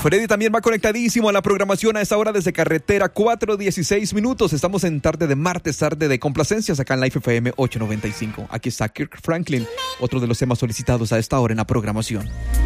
Freddy también va conectadísimo a la programación a esta hora desde carretera 4:16. Estamos en tarde de martes, tarde de complacencias acá en Life FM 895. Aquí está Kirk Franklin, otro de los temas solicitados a esta hora en la programación.